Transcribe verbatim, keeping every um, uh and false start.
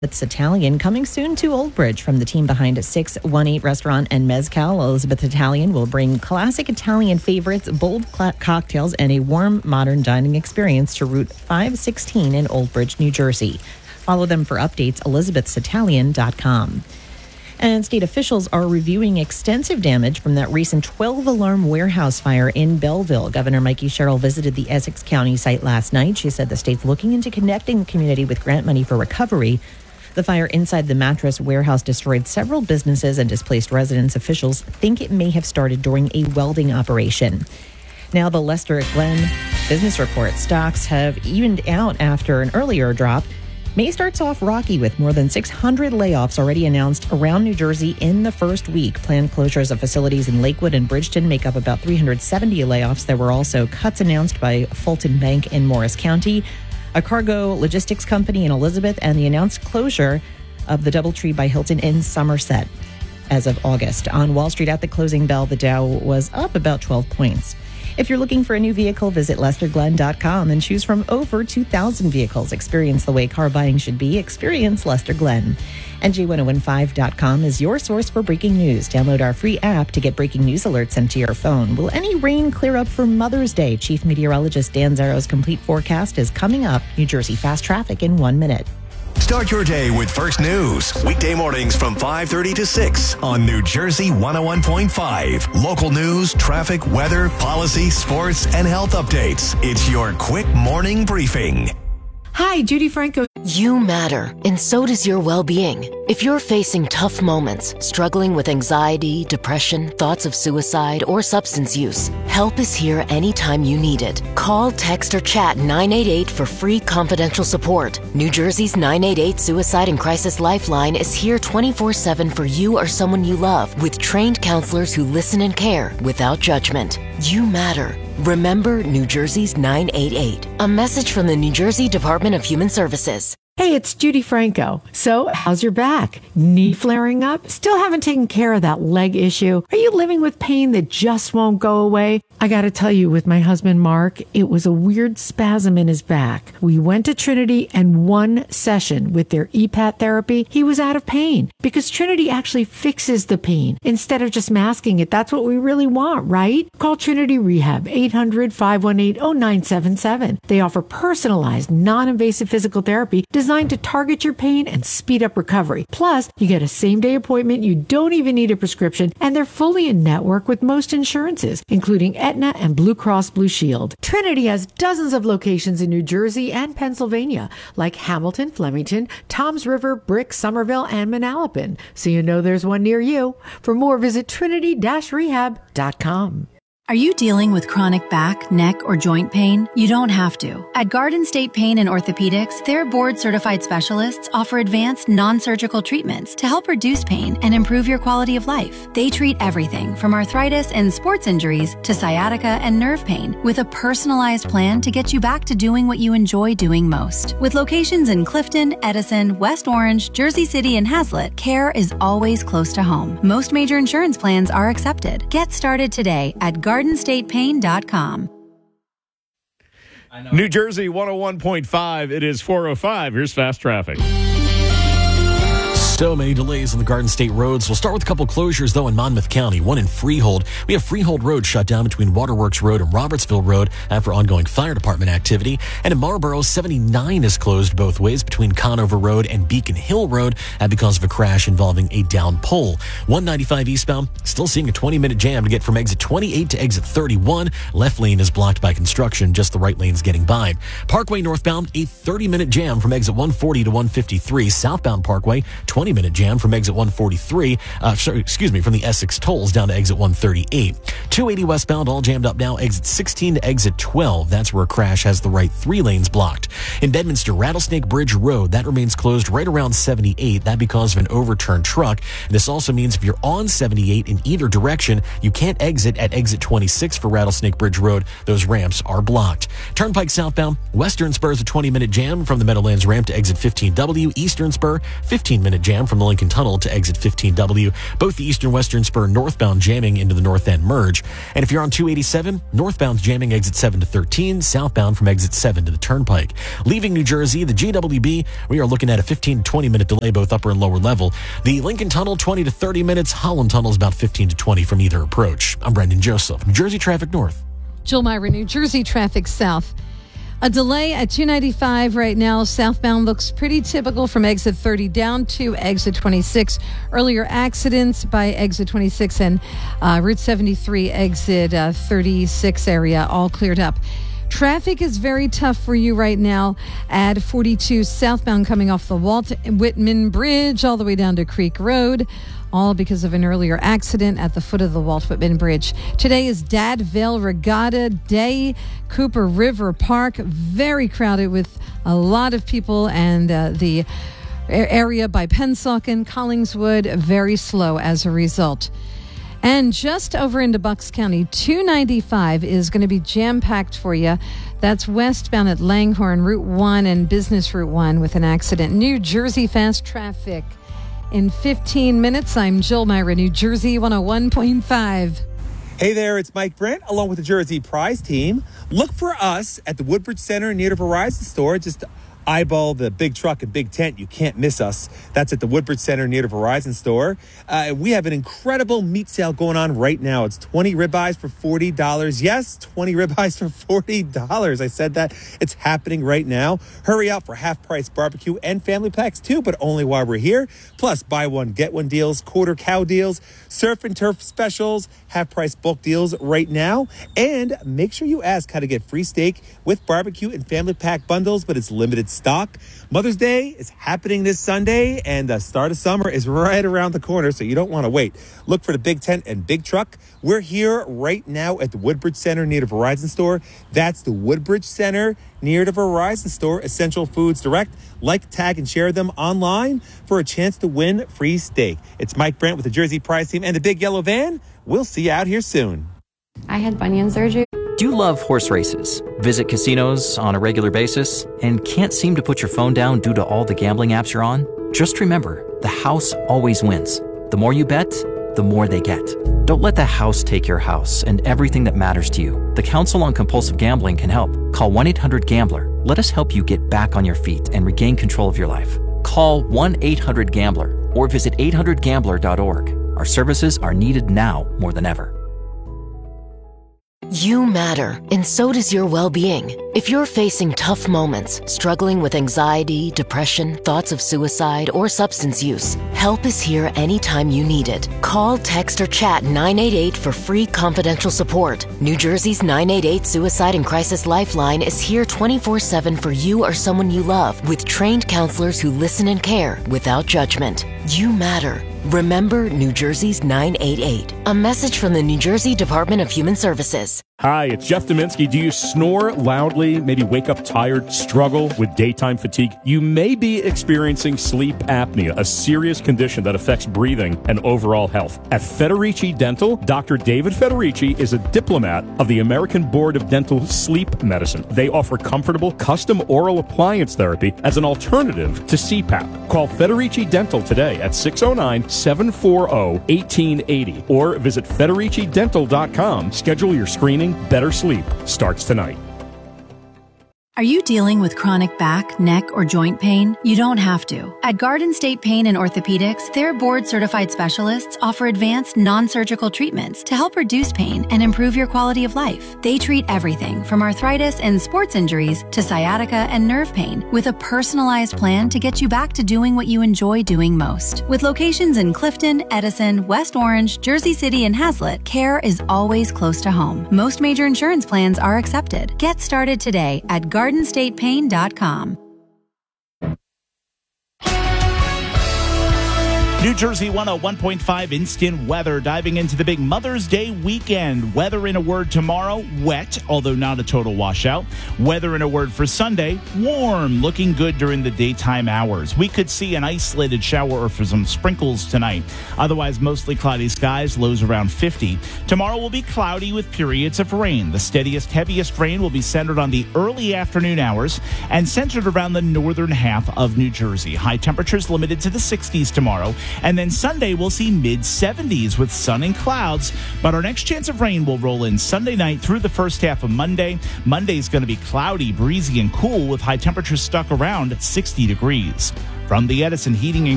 It's Italian coming soon to Old Bridge from the team behind six one eight Restaurant and Mezcal. Elizabeth Italian will bring classic Italian favorites, bold cl- cocktails, and a warm, modern dining experience to Route five sixteen in Old Bridge, New Jersey. Follow them for updates, elizabeths italian dot com. And state officials are reviewing extensive damage from that recent twelve-alarm warehouse fire in Belleville. Governor Mikey Sherrill visited the Essex County site last night. She said the state's looking into connecting the community with grant money for recovery. The fire inside the mattress warehouse destroyed several businesses and displaced residents. Officials think it may have started during a welding operation. Now, the Lester Glenn Business Report stocks have evened out after an earlier drop. May starts off rocky with more than six hundred layoffs already announced around New Jersey in the first week. Planned closures of facilities in Lakewood and Bridgeton make up about three hundred seventy layoffs. There were also cuts announced by Fulton Bank in Morris County, a cargo logistics company in Elizabeth, and the announced closure of the DoubleTree by Hilton in Somerset as of August. On Wall Street at the closing bell, the Dow was up about twelve points. If you're looking for a new vehicle, visit lester glenn dot com and choose from over two thousand vehicles. Experience the way car buying should be. Experience Lester Glenn. And J ten fifteen dot com is your source for breaking news. Download our free app to get breaking news alerts sent to your phone. Will any rain clear up for Mother's Day? Chief Meteorologist Dan Zaro's complete forecast is coming up. New Jersey fast traffic in one minute. Start your day with First News. Weekday mornings from five thirty to six on New Jersey one oh one point five. Local news, traffic, weather, policy, sports, and health updates. It's your quick morning briefing. Hi, Judy Franco. You matter, and so does your well-being. If you're facing tough moments, struggling with anxiety, depression, thoughts of suicide, or substance use, help is here anytime you need it. Call, text, or chat nine eight eight for free confidential support. New Jersey's nine eight eight Suicide and Crisis Lifeline is here twenty-four seven for you or someone you love, with trained counselors who listen and care without judgment. You matter. Remember New Jersey's nine eight eight. A message from the New Jersey Department of Human Services. Hey, it's Judy Franco. So, how's your back? Knee flaring up? Still haven't taken care of that leg issue? Are you living with pain that just won't go away? I got to tell you, with my husband Mark, it was a weird spasm in his back. We went to Trinity, and one session with their E PAT therapy, he was out of pain, because Trinity actually fixes the pain instead of just masking it. That's what we really want, right? Call Trinity Rehab, eight hundred, five one eight, oh nine seven seven. They offer personalized, non-invasive physical therapy designed to target your pain and speed up recovery. Plus, you get a same-day appointment, you don't even need a prescription, and they're fully in network with most insurances, including Aetna and Blue Cross Blue Shield. Trinity has dozens of locations in New Jersey and Pennsylvania, like Hamilton, Flemington, Toms River, Brick, Somerville, and Manalapan. So you know there's one near you. For more, visit trinity dash rehab dot com. Are you dealing with chronic back, neck, or joint pain? You don't have to. At Garden State Pain and Orthopedics, their board-certified specialists offer advanced non-surgical treatments to help reduce pain and improve your quality of life. They treat everything from arthritis and sports injuries to sciatica and nerve pain with a personalized plan to get you back to doing what you enjoy doing most. With locations in Clifton, Edison, West Orange, Jersey City, and Hazlet, care is always close to home. Most major insurance plans are accepted. Get started today at garden state pain dot com. New Jersey one oh one point five. It is four oh five. Here's fast traffic. So many delays on the Garden State roads. We'll start with a couple closures, though, in Monmouth County. One in Freehold. We have Freehold Road shut down between Waterworks Road and Robertsville Road after ongoing fire department activity. And in Marlboro, seventy-nine is closed both ways between Conover Road and Beacon Hill Road because of a crash involving a down pole. one ninety-five eastbound, still seeing a twenty-minute jam to get from exit twenty-eight to exit thirty-one. Left lane is blocked by construction, just the right lane's getting by. Parkway northbound, a thirty-minute jam from exit one forty to one fifty-three. Southbound Parkway, twenty minute jam from exit one forty-three, uh, sorry, excuse me, from the Essex tolls down to exit one thirty-eight. two eighty westbound, all jammed up now, exit sixteen to exit twelve. That's where a crash has the right three lanes blocked. In Bedminster, Rattlesnake Bridge Road, that remains closed right around seventy-eight. That because of an overturned truck. This also means if you're on seventy-eight in either direction, you can't exit at exit twenty-six for Rattlesnake Bridge Road. Those ramps are blocked. Turnpike southbound, Western Spur's a twenty minute jam from the Meadowlands ramp to exit fifteen W. Eastern Spur, fifteen minute jam jam from the Lincoln Tunnel to exit fifteen W. Both the eastern western spur northbound jamming into the north end merge. And if you're on two eighty-seven, northbound jamming exit seven to thirteen, southbound from exit seven to the Turnpike. Leaving New Jersey, the G W B, we are looking at a fifteen to twenty minute delay, both upper and lower level. The Lincoln Tunnel, twenty to thirty minutes. Holland Tunnel is about fifteen to twenty from either approach. I'm Brendan Joseph, New Jersey Traffic North. Jill Myra, New Jersey Traffic South. A delay at two ninety-five right now. Southbound looks pretty typical from exit thirty down to exit twenty-six. Earlier accidents by exit twenty-six and uh, Route seventy-three exit uh, thirty-six area all cleared up. Traffic is very tough for you right now at forty-two southbound coming off the Walt Whitman Bridge all the way down to Creek Road, all because of an earlier accident at the foot of the Walt Whitman Bridge. Today is Dadville Regatta Day, Cooper River Park, very crowded with a lot of people, and uh, the area by Pennsauken, Collingswood, very slow as a result. And just over into Bucks County, two ninety-five is going to be jam-packed for you. That's westbound at Langhorne, Route one and Business Route one with an accident. New Jersey fast traffic in fifteen minutes. I'm Jill Myra, New Jersey one oh one point five. Hey there, it's Mike Brent along with the Jersey Prize team. Look for us at the Woodbridge Center near the Verizon store. Just eyeball the big truck and big tent. You can't miss us. That's at the Woodbridge Center near the Verizon store. Uh, we have an incredible meat sale going on right now. It's twenty ribeyes for forty dollars. Yes, twenty ribeyes for forty dollars. I said that. It's happening right now. Hurry out for half-price barbecue and family packs too, but only while we're here. Plus, buy one, get one deals, quarter cow deals, surf and turf specials, half-price bulk deals right now. And make sure you ask how to get free steak with barbecue and family pack bundles, but it's limited stock. Mother's Day is happening this Sunday, and the start of summer is right around the corner, so you don't want to wait. Look for the big tent and big truck. We're here right now at the Woodbridge Center near the Verizon store. That's the Woodbridge Center near the Verizon store. Essential Foods Direct. Like, tag, and share them online for a chance to win free steak. It's Mike Brent with the Jersey Prize team and the big yellow van. We'll see you out here soon. I had bunion surgery. Do you love horse races, visit casinos on a regular basis, and can't seem to put your phone down due to all the gambling apps you're on? Just remember, the house always wins. The more you bet, the more they get. Don't let the house take your house and everything that matters to you. The Council on Compulsive Gambling can help. Call one eight hundred gambler. Let us help you get back on your feet and regain control of your life. Call one eight hundred gambler or visit eight hundred gambler dot org. Our services are needed now more than ever. You matter, and so does your well-being. If you're facing tough moments, struggling with anxiety, depression, thoughts of suicide, or substance use, help is here anytime you need it. Call, text, or chat nine eight eight for free confidential support. New Jersey's nine eight eight Suicide and Crisis Lifeline is here twenty-four seven for you or someone you love, with trained counselors who listen and care without judgment. You matter. Remember New Jersey's nine eight eight. A message from the New Jersey Department of Human Services. Hi, it's Jeff Dominski. Do you snore loudly, maybe wake up tired, struggle with daytime fatigue? You may be experiencing sleep apnea, a serious condition that affects breathing and overall health. At Federici Dental, Doctor David Federici is a diplomat of the American Board of Dental Sleep Medicine. They offer comfortable, custom oral appliance therapy as an alternative to C PAP. Call Federici Dental today at six oh nine, seven four zero, one eight eight zero or visit Federici Dental dot com. Schedule your screening. Better sleep starts tonight. Are you dealing with chronic back, neck, or joint pain? You don't have to. At Garden State Pain and Orthopedics, their board-certified specialists offer advanced non-surgical treatments to help reduce pain and improve your quality of life. They treat everything from arthritis and sports injuries to sciatica and nerve pain with a personalized plan to get you back to doing what you enjoy doing most. With locations in Clifton, Edison, West Orange, Jersey City, and Hazlet, care is always close to home. Most major insurance plans are accepted. Get started today at garden state pain dot com. New Jersey one oh one point five instant weather, diving into the big Mother's Day weekend. Weather in a word tomorrow, wet, although not a total washout. Weather in a word for Sunday, warm, looking good during the daytime hours. We could see an isolated shower or for some sprinkles tonight. Otherwise, mostly cloudy skies, lows around fifty. Tomorrow will be cloudy with periods of rain. The steadiest, heaviest rain will be centered on the early afternoon hours and centered around the northern half of New Jersey. High temperatures limited to the sixties tomorrow. And then Sunday, we'll see mid seventies with sun and clouds. But our next chance of rain will roll in Sunday night through the first half of Monday. Monday's going to be cloudy, breezy, and cool with high temperatures stuck around sixty degrees. From the Edison Heating and